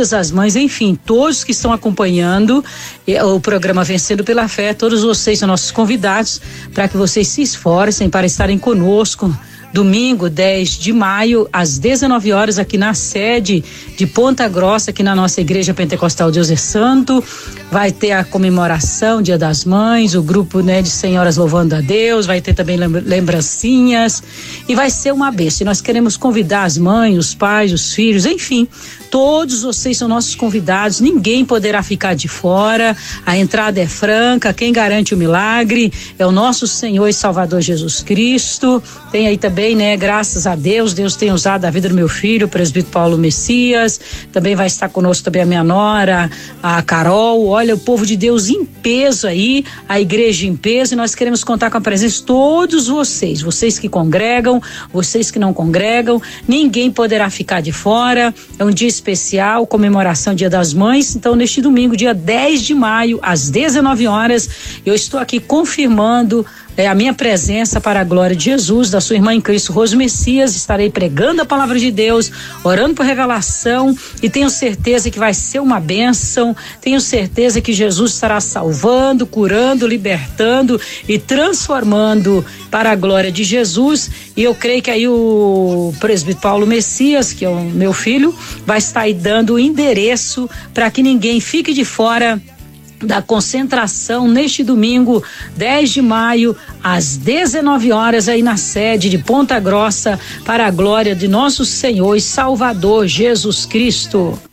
todas as mães, enfim, todos que estão acompanhando o programa Vencendo pela Fé, todos vocês são nossos convidados para que vocês se esforcem para estarem conosco domingo 10 de maio às 19 horas aqui na sede de Ponta Grossa, aqui na nossa Igreja Pentecostal Deus é Santo. Vai ter a comemoração Dia das Mães, o grupo, né, de senhoras louvando a Deus, vai ter também lembrancinhas e vai ser uma bênção. Nós queremos convidar as mães, os pais, os filhos, enfim, todos vocês são nossos convidados, ninguém poderá ficar de fora, a entrada é franca, quem garante o milagre é o nosso Senhor e Salvador Jesus Cristo. Tem aí também, né, graças a Deus tem usado a vida do meu filho, o presbítero Paulo Messias, também vai estar conosco também a minha nora, a Carol. Olha, o povo de Deus em peso aí, a igreja em peso, e nós queremos contar com a presença de todos vocês que congregam, vocês que não congregam, ninguém poderá ficar de fora. É um dia especial, comemoração Dia das Mães. Então, neste domingo, dia 10 de maio, às 19 horas, eu estou aqui confirmando a minha presença para a glória de Jesus, da sua irmã em Cristo, Rose Messias. Estarei pregando a palavra de Deus, orando por revelação, e tenho certeza que vai ser uma bênção. Tenho certeza que Jesus estará salvando, curando, libertando e transformando para a glória de Jesus. E eu creio que aí o presbítero Paulo Messias, que é o meu filho, vai estar aí dando o endereço para que ninguém fique de fora da concentração neste domingo 10 de maio às 19 horas aí na sede de Ponta Grossa, para a glória de nosso Senhor e Salvador Jesus Cristo.